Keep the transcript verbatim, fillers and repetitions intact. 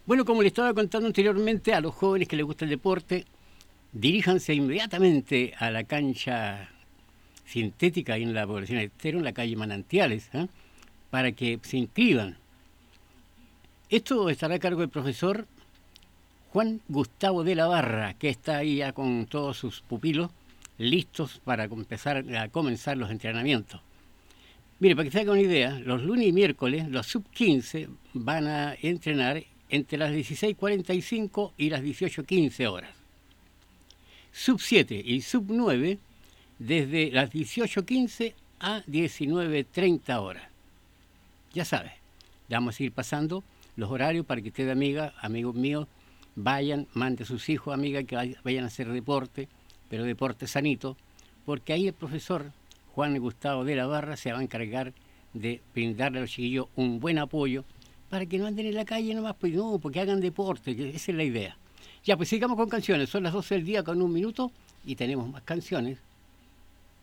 Bueno, como le estaba contando anteriormente, a los jóvenes que les gusta el deporte, diríjanse inmediatamente a la cancha sintética ahí en la población Estero, en la calle Manantiales, ¿eh? Para que se inscriban. Esto estará a cargo del profesor Juan Gustavo de la Barra, que está ahí ya con todos sus pupilos listos para empezar a comenzar los entrenamientos. Mire, para que se haga una idea, los lunes y miércoles los sub quince van a entrenar entre las dieciséis cuarenta y cinco y las dieciocho quince horas. Sub siete y sub nueve desde las dieciocho quince a diecinueve treinta horas. Ya sabes, le vamos a ir pasando los horarios para que usted, amiga, amigos míos, vayan, mande a sus hijos, amigas, que vayan a hacer deporte, pero deporte sanito, porque ahí el profesor Juan Gustavo de la Barra se va a encargar de brindarle a los chiquillos un buen apoyo para que no anden en la calle nomás, pues no, porque hagan deporte, que esa es la idea. Ya, pues sigamos con canciones, son las doce del día con un minuto y tenemos más canciones